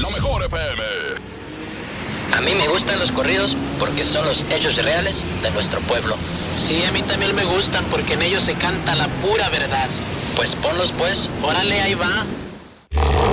la mejor FM. A mí me gustan los corridos porque son los hechos reales de nuestro pueblo. Sí, a mí también me gustan porque en ellos se canta la pura verdad. Pues ponlos pues. Órale, ahí va.